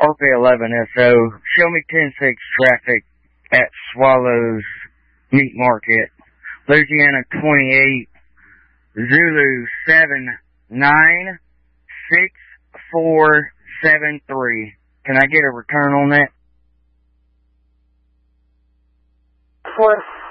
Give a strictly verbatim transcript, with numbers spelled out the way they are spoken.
R P eleven S O. Show me ten six traffic at Swallows Meat Market. Louisiana twenty-eight, Zulu seven nine six four seven three. Can I get a return on that? Four.